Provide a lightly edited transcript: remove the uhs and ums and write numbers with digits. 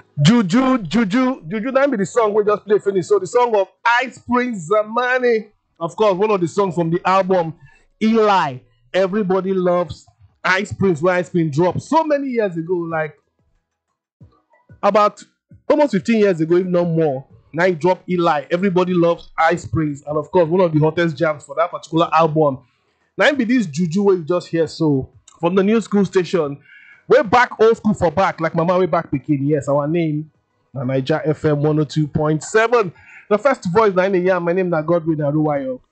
Juju. That be the song we just play finish. So the song of Ice Prince Zamani, of course, one of the songs from the album Eli. Everybody loves Ice Prince. Where Ice Prince dropped so many years ago, like about almost 15 years ago, if not more. Now he dropped Eli. Everybody loves Ice Prince, and of course, one of the hottest jams for that particular album. Now it be this Juju where you just hear so from the new school station. Way back old school for back, like Mama way back picking. Yes, our name Niger FM 102.7. The first voice na in the year. My name is Godwin Aruwayo.